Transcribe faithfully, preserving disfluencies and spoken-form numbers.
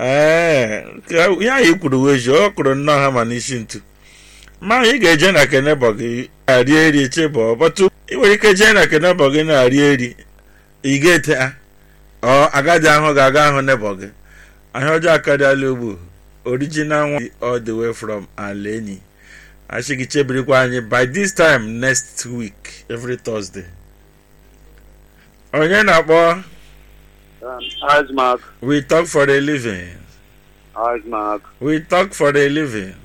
ee ya anyị kwuru weji ọ kwuru nnọọ ha ma n'isi ntu ma ị ga-eje na kenebọ gị arị eri chebọ bọtụ ị nwere ike jee na kenebọ gị na-arị eri ị ga-ete ọ agadi ahụ ga-aga ahụ nebọ gị ahịa ọjọọ akarịala ugbu original nwa all the way from ala enyi asị gị chebirikwa anyị by this time next week every Thursday. Onye na-akpọ Azmark. we talk for a living Azmark. we talk for a living